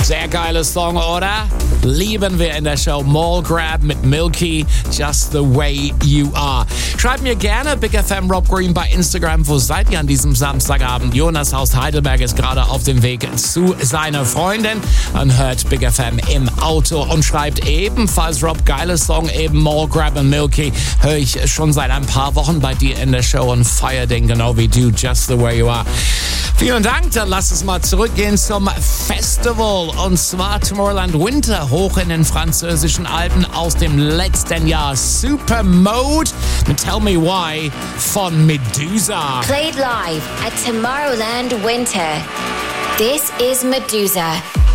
Sehr geiles Song, oder? Lieben wir in der Show. Mall Grab mit Milky, Just the Way You Are. Schreibt mir gerne Big FM Rob Green bei Instagram. Wo seid ihr an diesem Samstagabend? Jonas aus Heidelberg ist gerade auf dem Weg zu seiner Freundin und hört Big FM im Auto und schreibt ebenfalls Rob, geiles Song, eben Mall Grab und Milky. Höre ich schon seit ein paar Wochen bei dir in der Show und feier den genau wie du, Just the Way You Are. Vielen Dank, dann lass uns mal zurückgehen zum Festival und zwar Tomorrowland Winter hoch in den französischen Alpen aus dem letzten Jahr. Super Mode mit Tell Me Why von Medusa. Played live at Tomorrowland Winter. This is Medusa.